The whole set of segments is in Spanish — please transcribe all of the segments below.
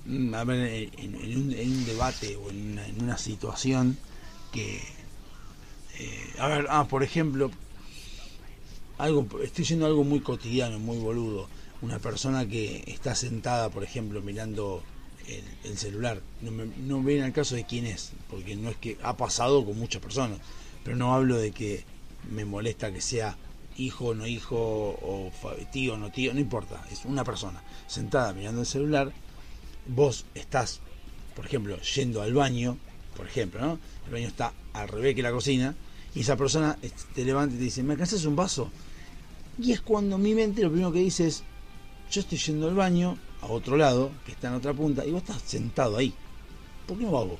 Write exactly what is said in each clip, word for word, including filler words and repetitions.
A ver, en, en, un, en un debate o en una, en una situación que... Eh, a ver, ah, por ejemplo, algo estoy yendo a algo muy cotidiano, muy boludo. Una persona que está sentada, por ejemplo, mirando el, el celular. No me, no viene al caso de quién es, porque no es que ha pasado con muchas personas. Pero no hablo de que me molesta que sea hijo o no hijo, o tío o no tío, no importa. Es una persona sentada mirando el celular. Vos estás, por ejemplo, yendo al baño, por ejemplo, ¿no? El baño está al revés que la cocina, y esa persona te levanta y te dice, ¿me alcanzas un vaso? Y es cuando mi mente lo primero que dice es, yo estoy yendo al baño a otro lado, que está en otra punta, y vos estás sentado ahí. ¿Por qué no vas vos?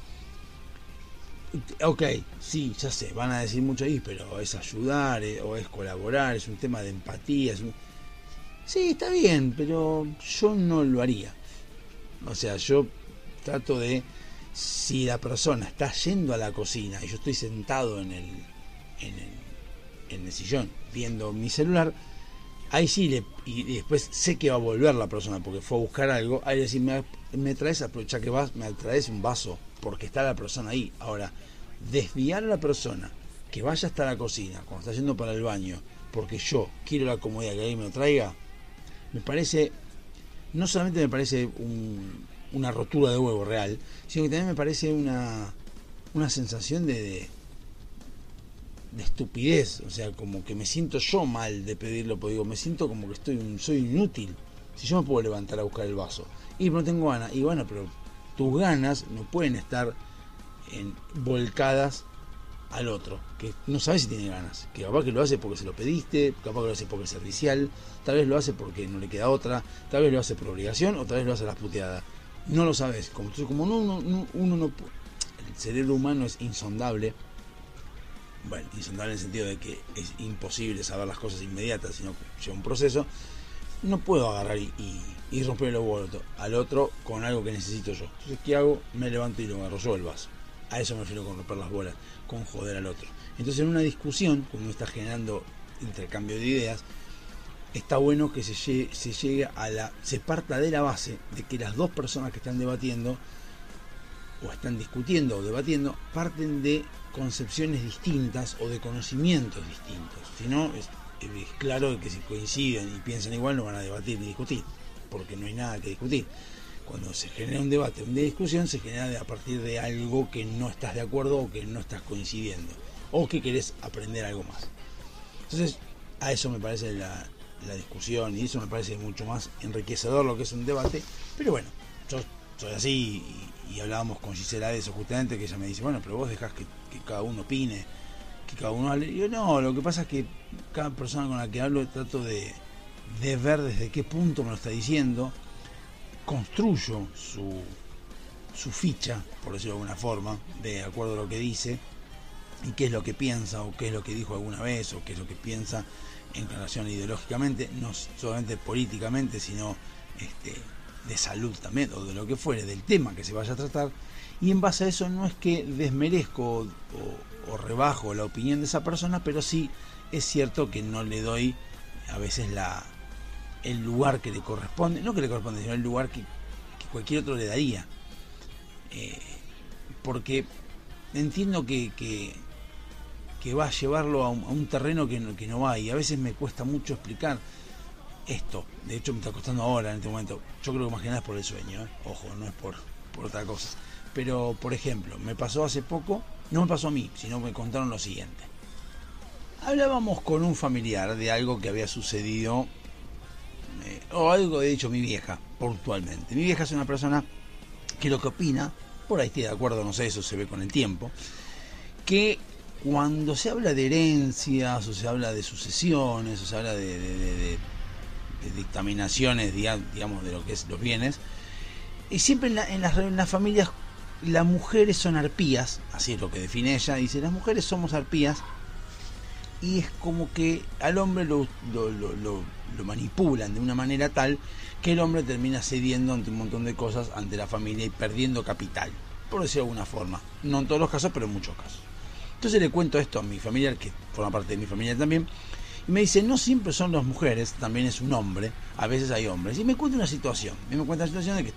Ok, sí, ya sé, van a decir mucho ahí, pero es ayudar, eh, o es colaborar, es un tema de empatía. Es un... Sí, está bien, pero yo no lo haría. O sea, yo trato de, si la persona está yendo a la cocina y yo estoy sentado en el, en el, en el sillón viendo mi celular, ahí sí, le, y después sé que va a volver la persona porque fue a buscar algo, ahí decir, me, me traes, aprovecha que vas, me traes un vaso, porque está la persona ahí. Ahora, desviar a la persona que vaya hasta la cocina cuando está yendo para el baño, porque yo quiero la comodidad que alguien me lo traiga, me parece, no solamente me parece un, una rotura de huevo real, sino que también me parece una, una sensación de, de de estupidez. O sea, como que me siento yo mal de pedirlo, porque digo, me siento como que estoy un, soy inútil. Si yo me puedo levantar a buscar el vaso y no tengo ganas, y bueno, pero tus ganas no pueden estar en, volcadas al otro, que no sabes si tiene ganas, que capaz que lo hace porque se lo pediste, capaz que lo hace porque es servicial, tal vez lo hace porque no le queda otra, tal vez lo hace por obligación, o tal vez lo hace a las puteadas. No lo sabes. Como, como no, no, no, uno no, el cerebro humano es insondable. Bueno, insondable en el sentido de que es imposible saber las cosas inmediatas, sino que lleva un proceso. No puedo agarrar y, y, y romper los huevos al otro con algo que necesito yo. Entonces, ¿qué hago? Me levanto y lo agarro yo el vaso. A eso me refiero con romper las bolas, con joder al otro. Entonces, en una discusión, cuando uno está generando intercambio de ideas, está bueno que se llegue, se llegue a la, se parta de la base de que las dos personas que están debatiendo o están discutiendo o debatiendo parten de concepciones distintas o de conocimientos distintos. Si no, es, es claro que si coinciden y piensan igual no van a debatir ni discutir, porque no hay nada que discutir. Cuando se genera un debate, una discusión, se genera de, a partir de algo que no estás de acuerdo o que no estás coincidiendo, o que querés aprender algo más. Entonces, a eso me parece la, la discusión, y eso me parece mucho más enriquecedor lo que es un debate. Pero bueno, yo soy así, y, y hablábamos con Gisela de eso justamente, que ella me dice, bueno, pero vos dejás que, que cada uno opine, que cada uno hable. Y yo, no, lo que pasa es que cada persona con la que hablo trato de, de ver desde qué punto me lo está diciendo, construyo su, su ficha, por decirlo de alguna forma, de acuerdo a lo que dice, y qué es lo que piensa, o qué es lo que dijo alguna vez, o qué es lo que piensa en relación ideológicamente, no solamente políticamente, sino este, de salud también, o de lo que fuere, del tema que se vaya a tratar. Y en base a eso no es que desmerezco o, o, o rebajo la opinión de esa persona, pero sí es cierto que no le doy a veces la el lugar que le corresponde, no que le corresponde, sino el lugar que, que cualquier otro le daría. Eh, porque entiendo que, que, que va a llevarlo a un, a un terreno que no, que no va, y a veces me cuesta mucho explicar esto. De hecho, me está costando ahora, en este momento. Yo creo que más que nada es por el sueño, ¿eh? Ojo, no es por, por otra cosa. Pero, por ejemplo, me pasó hace poco, no me pasó a mí, sino me contaron lo siguiente. Hablábamos con un familiar de algo que había sucedido, eh, o algo que ha dicho mi vieja, puntualmente. Mi vieja es una persona que lo que opina, por ahí estoy de acuerdo, no sé, eso se ve con el tiempo, que cuando se habla de herencias, o se habla de sucesiones, o se habla de, de, de, de, de dictaminaciones, digamos, de lo que es los bienes, y siempre en, la, en, las, en las familias las mujeres son arpías, así es lo que define ella, dice, las mujeres somos arpías, y es como que al hombre lo, lo, lo, lo, lo manipulan de una manera tal que el hombre termina cediendo ante un montón de cosas ante la familia y perdiendo capital, por decirlo de alguna forma. No en todos los casos, pero en muchos casos. Entonces le cuento esto a mi familiar, que forma parte de mi familia también, y me dice, no siempre son las mujeres, también es un hombre, a veces hay hombres. Y me cuenta una situación, me cuenta una situación de que